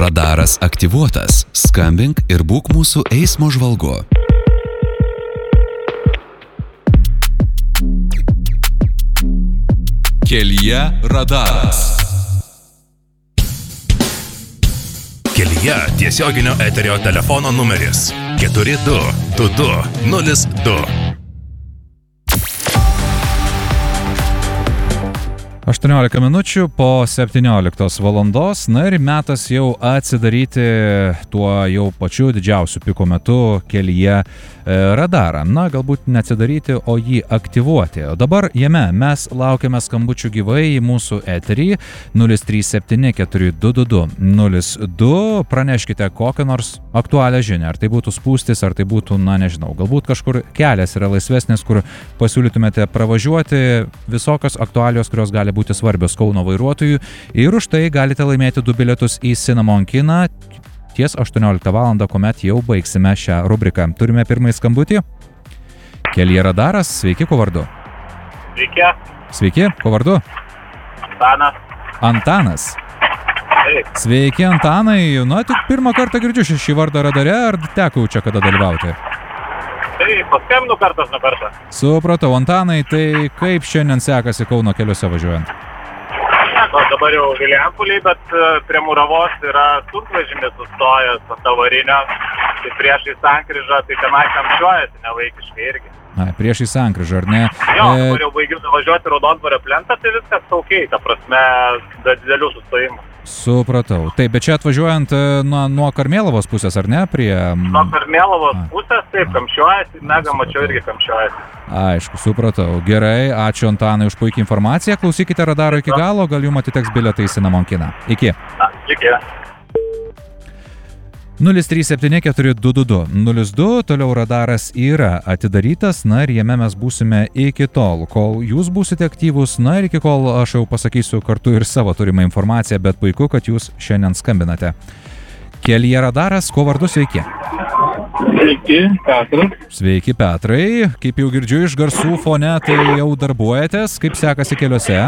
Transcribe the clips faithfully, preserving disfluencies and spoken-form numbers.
Radaras aktyvuotas. Skambink ir būk mūsų eismo žvalgu. Kelyje radaras. Kelyje tiesioginio eterio telefono numeris keturi du du du nulis du. aštuoniolika minučių po septynioliktos valandos, na ir metas jau atsidaryti tuo jau pačiu didžiausiu piko metu kelyje e, radarą. Na, galbūt neatsidaryti, o jį aktyvuoti. O dabar jame mes laukiame skambučių gyvai į mūsų eterį nulis trys septyni keturi du du du nulis du. Praneškite kokią nors aktualią žinią. Ar tai būtų spūstis, ar tai būtų, na nežinau, galbūt kažkur kelias yra laisvesnis, kur pasiūlytumėte pravažiuoti, visokios aktualios, kurios gali būti svarbios Kauno vairuotojų, ir už tai galite laimėti du bilietus į Cinnamon kiną ties aštuonioliktą valandą, kuomet jau baigsime šią rubriką. Turime pirmąjį skambutį. Kelyje radaras, sveiki, kuo vardu? Sveiki. Sveiki, kuo vardu? Antanas. Antanas. Taip. Sveiki, Antanai. Na, tik pirmą kartą girdžiu šį, šį vardą radare, ar teko čia kada dalyvauti? Tai paskambinu kartas nuo karto. Supratau, Antanai, tai kaip šiandien sekasi Kauno keliuose važiuojant? O dabar jau Viliampuliai, bet prie Muravos yra sunkvežimis sustojęs ant avarinio, tai priešai sankryžą, tai tenai kamščiuojasi nevaikiškai irgi. Na, priešai sankryžą, ar ne? Jo, e... dabar jau baigiu važiuoti Raudondvario plentą, tai viskas saukiai, ta prasme, be didelių sustojimų. Supratau. Taip, bet čia atvažiuojant nuo, nuo Karmėlavos pusės, ar ne? Prie... Nuo Karmėlavos A. pusės, taip, kamščiuojasi, mega mačiau irgi kamščiuojasi. Aišku, supratau. Gerai, ačiū Antanai už puikią informaciją. Klausykite radaro iki galo, gal jums atiteks bilietai į Cinnamon kiną. Iki. A, iki. nulis trys septyni keturi du du du nulis du, toliau radaras yra atidarytas, na ir jame mes būsime iki tol, kol jūs būsite aktyvus, na ir iki kol aš jau pasakysiu kartu ir savo turimą informaciją, bet puiku, kad jūs šiandien skambinate. Kelyje radaras, kuo vardu, sveiki? Sveiki, Petras. Sveiki, Petrai. Kaip jau girdžiu iš garsų fone, tai jau darbuojatės, kaip sekasi keliuose?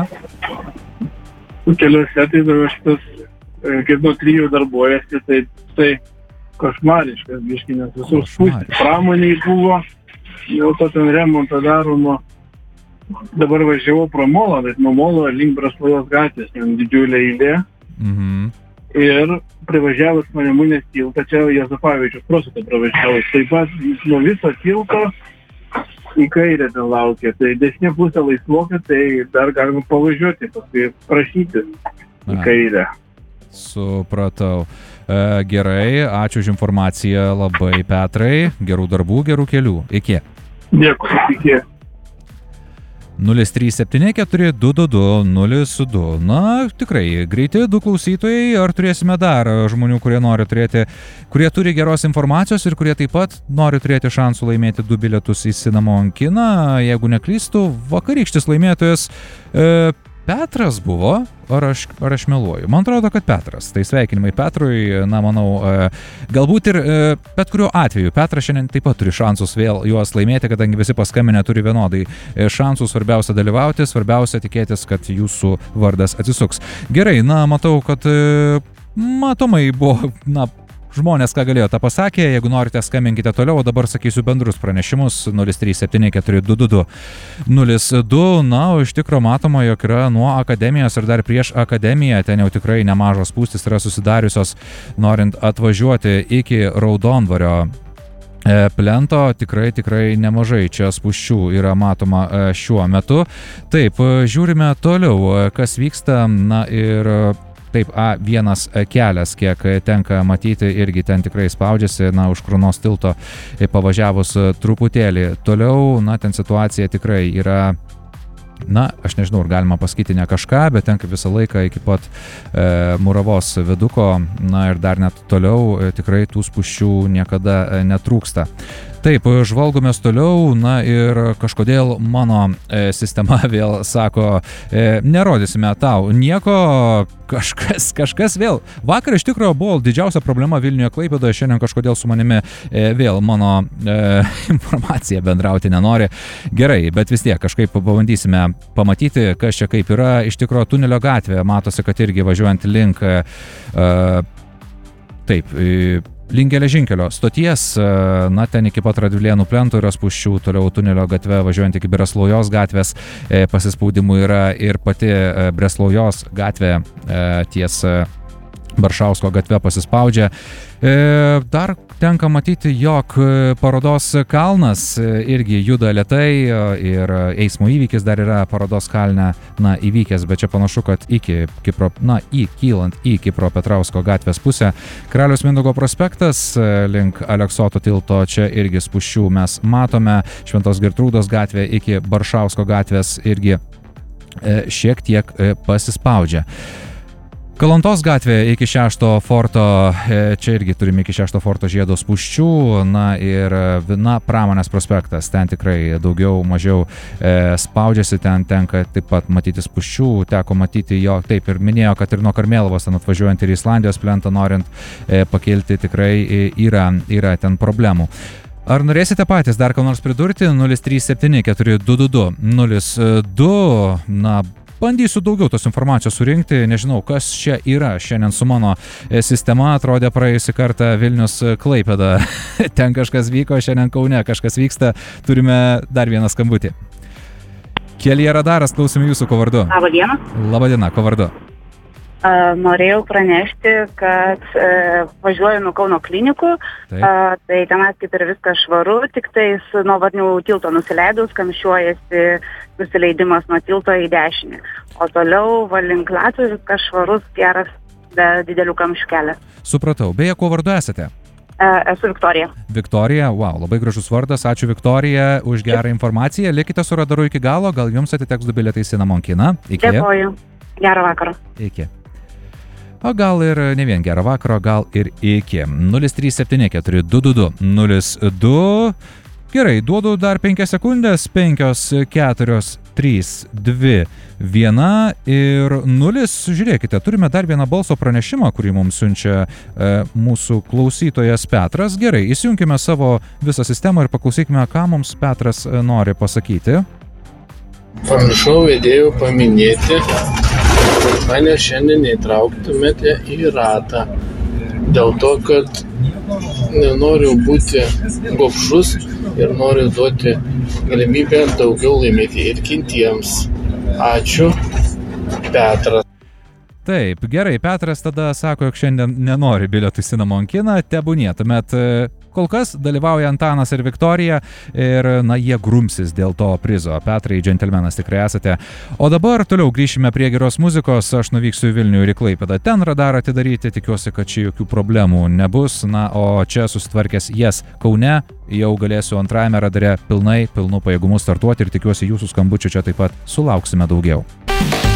Keliuose tai dar šitas, kaip nuo trijų darbuojasi, tai tai košmariškas biškinės, visur spūstis pramoniai buvo, jau to ten remontą daromo. Dabar važiavau pro Molą, bet nuo Molo link Braslavos gatvės, ten didžiulė eilė. Mhm. Ir privažiavus Manemunės tiltą, čia Juozapavičiaus prospektą pravažiavus, taip pat nuo viso tilto į kairę ten laukia, tai dešinė pusė laisvokia, tai dar galima pavažiuoti, paskui prašyti į kairę. Supratau. E, gerai, ačiū už informaciją labai, Petrai. Gerų darbų, gerų kelių. Iki. Dėkui, iki. nulis trys septyni keturi du du du nulis du. Na, tikrai, greiti du klausytojai. Ar turėsime dar žmonių, kurie nori turėti, kurie turi geros informacijos ir kurie taip pat nori turėti šansų laimėti du bilietus į Cinnamon kiną? Jeigu neklystu, vakarykštis laimėtojas e, Petras buvo, ar aš, ar aš meluoju? Man atrodo, kad Petras. Tai sveikinimai Petrui, na, manau, e, galbūt ir e, bet kuriuo atveju Petras šiandien taip pat turi šansus vėl juos laimėti, kadangi visi paskambinę turi vienodai e, šansų, svarbiausia dalyvauti, svarbiausia tikėtis, kad jūsų vardas atsisuks. Gerai, na, matau, kad e, matomai buvo, na, žmonės, ką galėjo, tą pasakė. Jeigu norite, skambinkite toliau, o dabar sakysiu bendrus pranešimus nulis trys septyni keturi du du du nulis du. Na, o iš tikro matoma, jog yra nuo akademijos ir dar prieš akademiją, ten jau tikrai nemažos spūstys yra susidariusios, norint atvažiuoti iki Raudondvario plento, tikrai, tikrai nemažai čia spūsčių yra matoma šiuo metu. Taip, žiūrime toliau, kas vyksta, na ir... Taip, A vienas kelias, kiek tenka matyti, irgi ten tikrai spaudžiasi, na, už Krunos tilto pavažiavus truputėlį toliau, na, ten situacija tikrai yra, na, aš nežinau, ar galima pasakyti ne kažką, bet tenka visą laiką iki pat e, Muravos viduko, na, ir dar net toliau e, tikrai tų spūsčių niekada e, netrūksta. Taip, žvalgomės toliau, na ir kažkodėl mano e, sistema vėl sako, e, nerodysime tau nieko, kažkas, kažkas vėl. Vakar iš tikrųjų buvo didžiausia problema Vilniuje, Klaipėdoje, šiandien kažkodėl su manimi e, vėl mano e, informacija bendrauti nenori. Gerai, bet vis tiek kažkaip pabandysime pamatyti, kas čia kaip yra. Iš tikrųjų tunelio gatvė, matosi, kad irgi važiuojant link e, taip, link geležinkelio stoties, na, ten iki pat Radvilėnų plento yra spūsčių, toliau tunelio gatve važiuojant iki Breslaujos gatvės pasispaudimų yra ir pati Breslaujos gatvė ties Baršausko gatve pasispaudžia. Dar tenka matyti, jog parodos kalnas irgi juda lėtai ir eismo įvykis dar yra parodos kalne, na, įvykęs, bet čia panašu, kad iki Kipro, na, į kylant į Kipro Petrausko gatvės pusę. Karaliaus Mindaugo prospektas link Aleksoto tilto, čia irgi spūsčių mes matome. Šventos Gertrūdos gatvė iki Baršausko gatvės irgi šiek tiek pasispaudžia. Kalantos gatvė iki šešto forto, čia irgi turime iki šešto forto žiedo spūsčių, na ir na, Pramonės prospektas, ten tikrai daugiau, mažiau e, spaudžiasi, ten tenka taip pat matyti spūsčių, teko matyti jo, taip ir minėjo, kad ir nuo Karmėlavos ten atvažiuojant ir Islandijos plentą norint e, pakilti, tikrai yra, yra ten problemų. Ar norėsite patys dar ką nors pridurti? nulis trys septyni keturi du du du nulis du, na, bandysiu daugiau tos informacijos surinkti, nežinau, kas čia yra šiandien su mano sistema, atrodė praėjusį kartą Vilnius Klaipėda, ten kažkas vyko, šiandien Kaune kažkas vyksta, turime dar vieną skambutį. Kelyje Radaras, klausime jūsų, ko vardu. Labą dieną. Labą dieną, ko vardu. Uh, norėjau pranešti, kad uh, važiuoju nuo Kauno klinikų, uh, tai tenais kaip ir viskas švaru, tik tais nuo Varnių tilto nusileidus, kamščiuojasi nusileidimas nuo tilto į dešinį. O toliau valink Latvijų viskas švarus, geras, be didelių kamščių kelias. Supratau. Beje, kuo vardu esate? Uh, esu Viktorija. Viktorija, wow, labai gražus vardas, ačiū Viktorija už gerą informaciją. Likite su Radaru iki galo, gal jums atiteks du bilietai į Cinnamon kiną. Iki. Dėkoju. Gerą vakarą. Iki. O gal ir ne vien gerą vakarą, gal ir iki. nulis trys septyni keturi du du du nulis du. Gerai, duodu dar penkias sekundės, penkios, keturios, trys, dvi, viena ir nulis. Žiūrėkite, turime dar vieną balso pranešimą, kurį mums siunčia e, mūsų klausytojas Petras. Gerai, įsijunkime savo visą sistemą ir paklausykime, ką mums Petras nori pasakyti. Pamiršau vedėjų paminėti, kad mane šiandien neįtrauktumėte į ratą. Dėl to, kad nenoriu būti gobšus ir noriu duoti galimybę daugiau laimėti ir kitiems. Ačiū, Petras. Taip, gerai, Petras tada sako, jog šiandien nenori bilietų į Cinnamon kiną, tebūnie. Tuomet kol kas dalyvauja Antanas ir Viktorija ir, na, jie grumsis dėl to prizo. Petrai, džentelmenas tikrai esate. O dabar toliau grįšime prie geros muzikos. Aš nuvyksiu į Vilnių ir į Klaipėdą. Ten radarą atidaryti, tikiuosi, kad čia jokių problemų nebus. Na, o čia susitvarkęs jas Kaune, jau galėsiu antrajame radare pilnai, pilnu pajėgumu startuoti ir tikiuosi jūsų skambučių čia taip pat sulauksime daugiau.